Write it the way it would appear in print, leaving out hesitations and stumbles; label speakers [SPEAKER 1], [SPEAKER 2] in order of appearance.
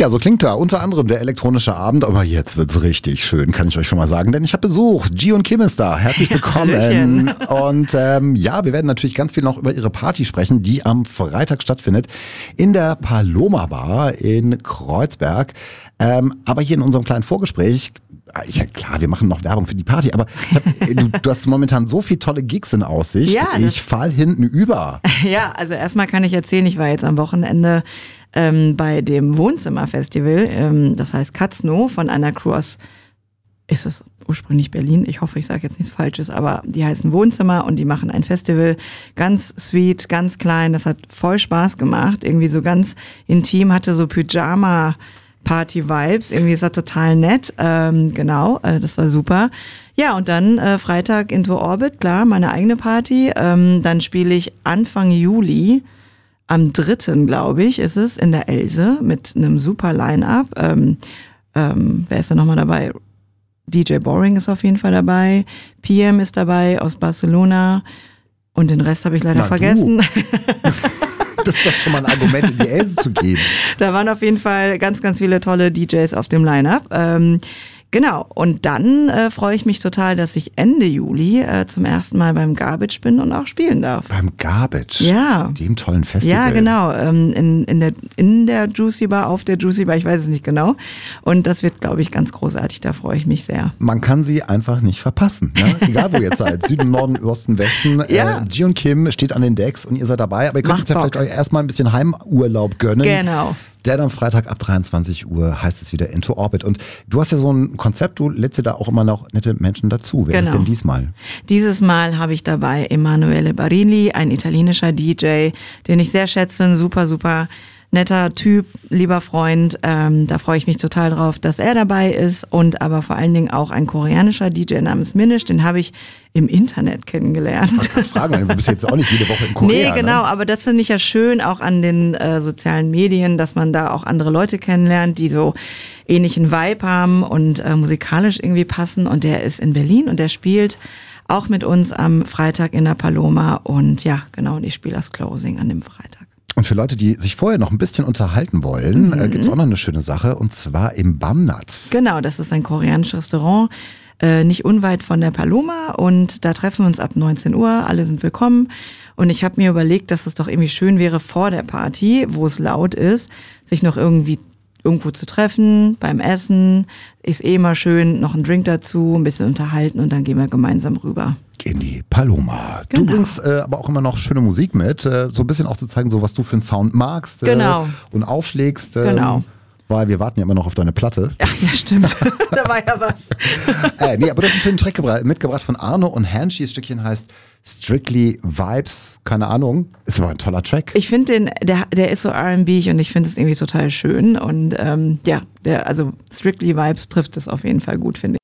[SPEAKER 1] Ja, so klingt da unter anderem der elektronische Abend, aber jetzt wird's richtig schön, kann ich euch schon mal sagen, denn ich habe Besuch. G und Kim ist da. Herzlich willkommen. Und ja, wir werden natürlich ganz viel noch über ihre Party sprechen, die am Freitag stattfindet in der Paloma Bar in Kreuzberg. Aber hier in unserem kleinen Vorgespräch, ja klar, wir machen noch Werbung für die Party, aber du hast momentan so viele tolle Gigs in Aussicht. Ja, ich fall hinten über.
[SPEAKER 2] Ja, also erstmal kann ich erzählen, ich war jetzt am Wochenende bei dem Wohnzimmerfestival, das heißt Katzno, von einer Crew aus, ist es ursprünglich Berlin, ich hoffe, ich sage jetzt nichts Falsches, aber die heißen Wohnzimmer und die machen ein Festival, ganz sweet, ganz klein, das hat voll Spaß gemacht, irgendwie so ganz intim, hatte so Pyjama-Party-Vibes, irgendwie ist das total nett, genau, das war super. Ja, und dann Freitag Into Orbit, klar, meine eigene Party, dann spiele ich Anfang Juli, am 3., glaube ich, ist es, in der Else mit einem super Line-Up. Wer ist da nochmal dabei? DJ Boring ist auf jeden Fall dabei. PM ist dabei aus Barcelona. Und den Rest habe ich leider vergessen.
[SPEAKER 1] Das ist doch schon mal ein Argument, in die Else zu gehen.
[SPEAKER 2] Da waren auf jeden Fall ganz, ganz viele tolle DJs auf dem Line-Up. Genau, und dann freue ich mich total, dass ich Ende Juli zum ersten Mal beim Garbage bin und auch spielen darf.
[SPEAKER 1] Beim Garbage?
[SPEAKER 2] Ja.
[SPEAKER 1] Dem tollen Festival?
[SPEAKER 2] Ja, genau, in der Juicy Bar, auf der Juicy Bar, ich weiß es nicht genau. Und das wird, glaube ich, ganz großartig, da freue ich mich sehr.
[SPEAKER 1] Man kann sie einfach nicht verpassen, ne? Egal wo ihr jetzt seid, Süden, Norden, Osten, Westen. Ja. G und Kim steht an den Decks und ihr seid dabei, aber ihr könnt jetzt ja vielleicht euch erstmal ein bisschen Heimurlaub gönnen.
[SPEAKER 2] Genau.
[SPEAKER 1] Denn am Freitag ab 23 Uhr heißt es wieder Into Orbit. Und du hast ja so ein Konzept, du lädst dir da auch immer noch nette Menschen dazu. Wer ist es denn diesmal?
[SPEAKER 2] Dieses Mal habe ich dabei Emanuele Barilli, ein italienischer DJ, den ich sehr schätze, ein super, super netter Typ, lieber Freund. Da freue ich mich total drauf, dass er dabei ist. Und aber vor allen Dingen auch ein koreanischer DJ namens Minish, den habe ich im Internet kennengelernt.
[SPEAKER 1] Ich wollte fragen, du bist jetzt auch nicht jede Woche in Korea.
[SPEAKER 2] Nee, genau, aber das finde ich ja schön, auch an den sozialen Medien, dass man da auch andere Leute kennenlernt, die so ähnlichen Vibe haben und musikalisch irgendwie passen. Und der ist in Berlin und der spielt auch mit uns am Freitag in der Paloma. Und ja, genau, und ich spiele das Closing an dem Freitag.
[SPEAKER 1] Und für Leute, die sich vorher noch ein bisschen unterhalten wollen, gibt es auch noch eine schöne Sache, und zwar im Bamnat.
[SPEAKER 2] Genau, das ist ein koreanisches Restaurant, nicht unweit von der Paloma, und da treffen wir uns ab 19 Uhr, alle sind willkommen. Und ich habe mir überlegt, dass es doch irgendwie schön wäre vor der Party, wo es laut ist, sich noch irgendwo zu treffen, beim Essen, ist immer schön, noch ein Drink dazu, ein bisschen unterhalten und dann gehen wir gemeinsam rüber.
[SPEAKER 1] In die Paloma.
[SPEAKER 2] Genau.
[SPEAKER 1] Du bringst aber auch immer noch schöne Musik mit, so ein bisschen auch zu zeigen, so was du für einen Sound magst und aufschlägst.
[SPEAKER 2] Genau.
[SPEAKER 1] Weil wir warten ja immer noch auf deine Platte.
[SPEAKER 2] Ach ja, stimmt. Da war ja was.
[SPEAKER 1] Nee, aber du hast einen schönen Track mitgebracht von Arno und Hanshi. Das Stückchen heißt Strictly Vibes. Keine Ahnung. Ist aber ein toller Track.
[SPEAKER 2] Ich finde der ist so R&B und ich finde es irgendwie total schön. Und also Strictly Vibes trifft es auf jeden Fall gut, finde ich.